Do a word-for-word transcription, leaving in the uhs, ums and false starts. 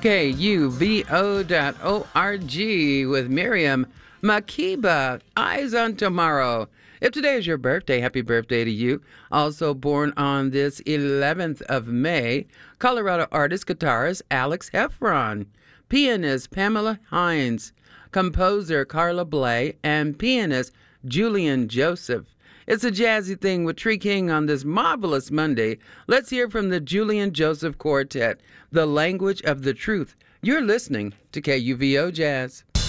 K U V O dot O R G with Miriam Makeba. Eyes on Tomorrow. If today is your birthday, happy birthday to you. Also born on this eleventh of May, Colorado artist, guitarist Alex Heffron, pianist Pamela Hines, composer Carla Bley, and pianist Julian Joseph. It's a jazzy thing with Tree King on this marvelous Monday. Let's hear from the Julian Joseph Quartet, The Language of the Truth. You're listening to K U V O Jazz.